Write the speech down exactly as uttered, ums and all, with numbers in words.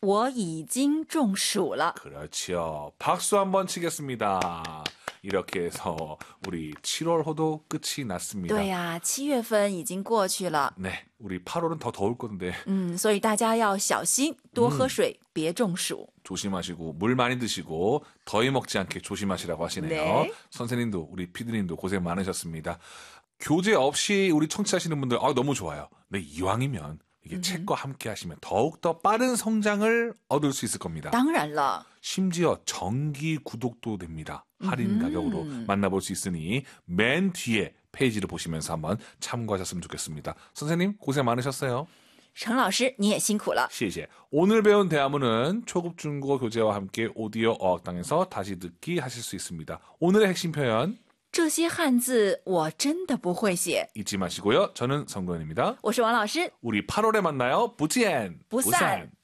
我已经中暑了. 그렇죠. 박수 한번 치겠습니다. 이렇게 해서 우리 칠월호도 끝이 났습니다. 对呀，七月份已经过去了. 네, 우리 팔월은 더 더울 건데. 嗯，所以大家要小心，多喝水，别中暑. 조심하시고 물 많이 드시고 더위 먹지 않게 조심하시라고 하시네요. 네. 선생님도 우리 피디님도 고생 많으셨습니다. 교재 없이 우리 청취하시는 분들 아, 너무 좋아요. 네, 이왕이면 이게 책과 함께 하시면 더욱더 빠른 성장을 얻을 수 있을 겁니다. 当然了. 심지어 정기 구독도 됩니다. 할인 가격으로 만나볼 수 있으니 맨 뒤에 페이지를 보시면서 한번 참고하셨으면 좋겠습니다. 선생님 고생 많으셨어요. 陈老师你也辛苦了. 시제. 오늘 배운 대화문은 초급 중국어 교재와 함께 오디오 어학당에서 다시 듣기 하실 수 있습니다. 오늘의 핵심 표현 这些汉字我真的不会写. 잊지 마시고요. 저는 성근입니다. 我是王老师. 우리 팔월에 만나요. 不见不散.